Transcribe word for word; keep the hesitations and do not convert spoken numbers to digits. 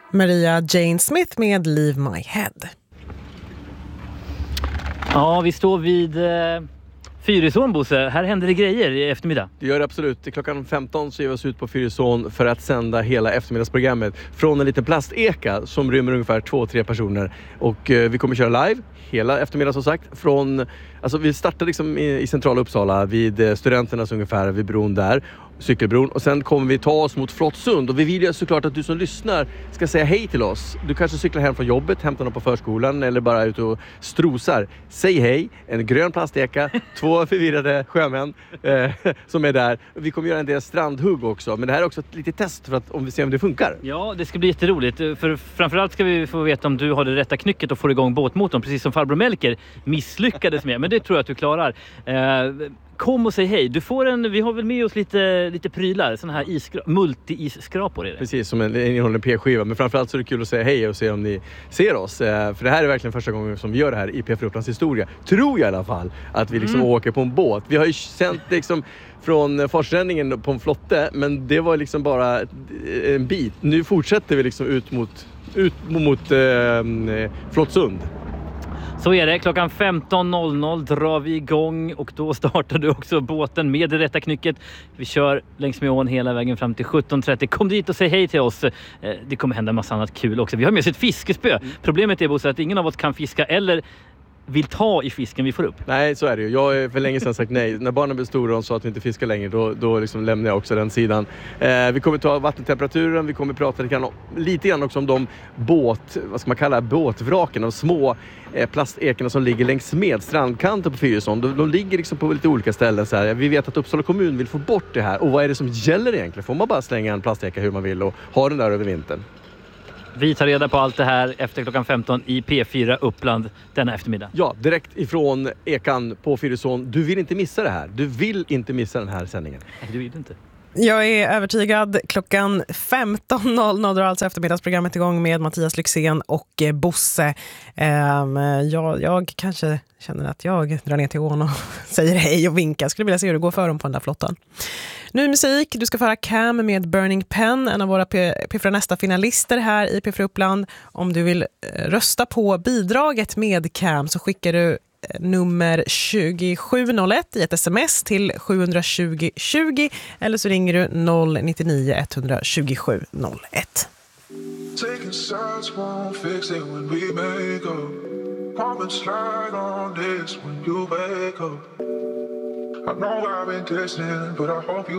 Maria Jane Smith med Leave My Head. Ja, vi står vid eh, Fyrisån, Bosse. Här händer det grejer i eftermiddag. Det gör det absolut. Klockan femton så ger vi oss ut på Fyrisån för att sända hela eftermiddagsprogrammet från en liten plasteka som rymmer ungefär två, tre personer. Och eh, vi kommer köra live hela eftermiddagen som sagt. Från, alltså vi startar liksom i, i centrala Uppsala vid eh, studenternas ungefär vid bron där. Cykelbron, och sen kommer vi ta oss mot Flottsund, och vi vill ju såklart att du som lyssnar ska säga hej till oss. Du kanske cyklar hem från jobbet, hämtar någon på förskolan eller bara ut och strosar. Säg hej, en grön plasteka, två förvirrade sjömän eh, som är där. Vi kommer göra en del strandhugg också, men det här är också ett litet test för att om vi ser om det funkar. Ja, det ska bli jätteroligt, för framförallt ska vi få veta om du har det rätta knycket och får igång båtmotorn, precis som farbror Melker misslyckades med, men det tror jag att du klarar. Eh, Kom och säg hej. Du får en, vi har väl med oss lite, lite prylar. Såna här isskra, multi-isskrapor är det. Precis, som en innehåller en P-skiva. Men framförallt så är det kul att säga hej och se om ni ser oss. För det här är verkligen första gången som vi gör det här i P fyra Upplands historia. Tror jag i alla fall. Att vi liksom mm. åker på en båt. Vi har ju sänt liksom från forsränningen på en flotte. Men det var liksom bara en bit. Nu fortsätter vi liksom ut mot, ut mot eh, Flottsund. Så är det, klockan femton noll noll drar vi igång och då startar du också båten med det rätta knycket. Vi kör längs med ån hela vägen fram till sjutton trettio. Kom dit och säg hej till oss. Det kommer hända en massa annat kul också. Vi har med oss ett fiskespö. Mm. Problemet är, Bosse, att ingen av oss kan fiska eller vill ta i fisken vi får upp. Nej, så är det ju. Jag har för länge sedan sagt nej. När barnen blev stora och sa att vi inte fiskar längre, då, då liksom lämnar jag också den sidan. Eh, vi kommer ta vattentemperaturen, vi kommer prata lite grann, lite grann också om de båt, vad ska man kalla båtvraken, de små eh, plastekerna som ligger längs med strandkanten på Fyrisån. De, de ligger liksom på lite olika ställen så här. Vi vet att Uppsala kommun vill få bort det här. Och vad är det som gäller egentligen? Får man bara slänga en plasteka hur man vill och ha den där över vintern? Vi tar reda på allt det här efter klockan femton i P fyra Uppland denna eftermiddag. Ja, direkt ifrån Ekan på Fyrisån. Du vill inte missa det här. Du vill inte missa den här sändningen. Nej, du vill inte. Jag är övertygad. Klockan femton noll noll drar alltså eftermiddagsprogrammet igång med Mattias Lyxzén och Bosse. Um, jag, jag kanske känner att jag drar ner till ån och säger hej och vinkar. Skulle vilja se hur det går för dem på den där flottan. Ny musik. Du ska få höra Cam med Burning Pen, en av våra P fyra nästa finalister här i P fyra Uppland. Om du vill rösta på bidraget med Cam så skickar du nummer tjugosju noll ett i ett sms till sjuhundratjugo tjugo eller så ringer du noll nio nio ett two sju noll ett. Taking sides won't fix it when we make up. Pop and slide on this when you wake up. I know I've been listening, but I hope you